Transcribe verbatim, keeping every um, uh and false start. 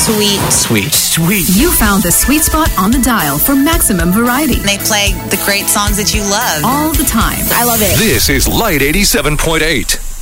Sweet. Sweet. Sweet. You found the sweet spot on the dial for maximum variety. They play the great songs that you love. All the time. I love it. This is Light eighty-seven point eight.